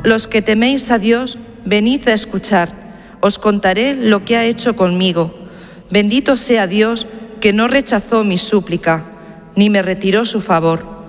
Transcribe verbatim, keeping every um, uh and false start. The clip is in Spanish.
Los que teméis a Dios, venid a escuchar. Os contaré lo que ha hecho conmigo. Bendito sea Dios, que no rechazó mi súplica, ni me retiró su favor.